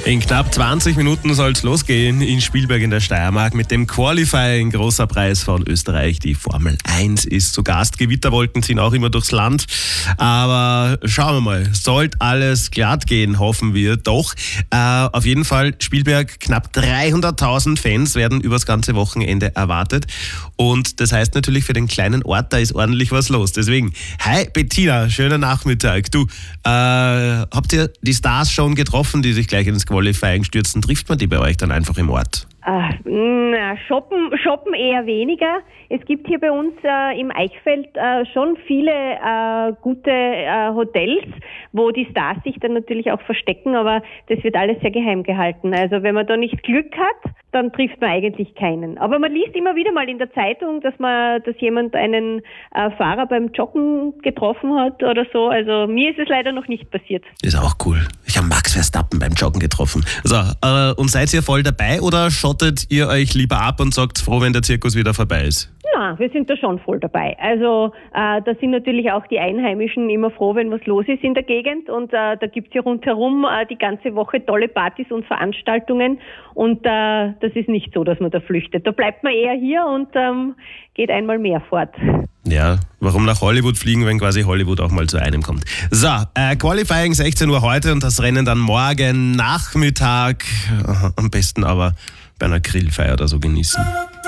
In knapp 20 Minuten soll es losgehen in Spielberg in der Steiermark mit dem Qualifying, großer Preis von Österreich. Die Formel 1 ist zu Gast. Gewitterwolken ziehen auch immer durchs Land. Aber schauen wir mal, sollte alles glatt gehen, hoffen wir doch. Auf jeden Fall Spielberg, knapp 300.000 Fans werden übers ganze Wochenende erwartet. Und das heißt natürlich für den kleinen Ort, da ist ordentlich was los. Deswegen, hi Bettina, schönen Nachmittag. Du, habt ihr die Stars schon getroffen, die sich gleich ins Qualifying stürzen? Trifft man die bei euch dann einfach im Ort? Shoppen eher weniger. Es gibt hier bei uns im Eichfeld schon viele gute Hotels, wo die Stars sich dann natürlich auch verstecken, aber das wird alles sehr geheim gehalten. Also wenn man da nicht Glück hat, dann trifft man eigentlich keinen. Aber man liest immer wieder mal in der Zeitung, dass jemand einen Fahrer beim Joggen getroffen hat oder so. Also mir ist es leider noch nicht passiert. Ist auch cool. Ich habe Max Verstappen beim Joggen getroffen. So, und seid ihr voll dabei oder schottet ihr euch lieber ab und sagt froh, wenn der Zirkus wieder vorbei ist? Na, wir sind da schon voll dabei. Also da sind natürlich auch die Einheimischen immer froh, wenn was los ist in der Gegend. Und da gibt's hier rundherum die ganze Woche tolle Partys und Veranstaltungen. Und das ist nicht so, dass man da flüchtet. Da bleibt man eher hier und geht einmal mehr fort. Ja, warum nach Hollywood fliegen, wenn quasi Hollywood auch mal zu einem kommt? So, Qualifying 16 Uhr heute und das Rennen dann morgen Nachmittag. Am besten aber bei einer Grillfeier oder so genießen.